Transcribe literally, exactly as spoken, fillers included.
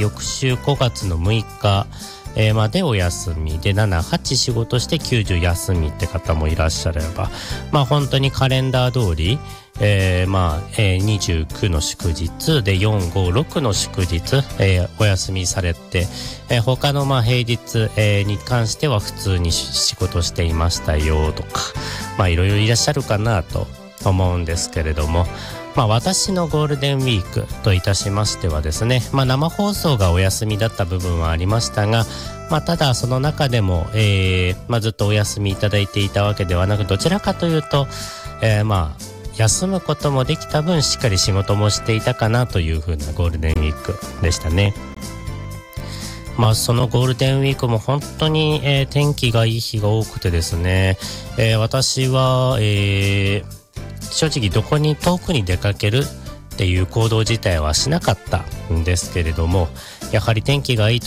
翌週ごがつのむいかえー、までお休みでなな、はち仕事してきゅうじゅう休みって方もいらっしゃれば、まあ本当にカレンダー通り、えー、まあ、えー、にじゅうくの祝日でよん、ご、ろくの祝日、えー、お休みされて、えー、他のまあ平日、えー、に関しては普通に仕事していましたよとか、まあいろいろいらっしゃるかなと思うんですけれども、まあ私のゴールデンウィークといたしましてはですね、まあ生放送がお休みだった部分はありましたが、まあただその中でも、えー、まあずっとお休みいただいていたわけではなく、どちらかというと、えー、まあ休むこともできた分しっかり仕事もしていたかなというふうなゴールデンウィークでしたね。まあそのゴールデンウィークも本当に、えー、天気がいい日が多くてですね、えー、私は、えー正直どこに遠くに出かけるっていう行動自体はしなかったんですけれども、やはり天気がいい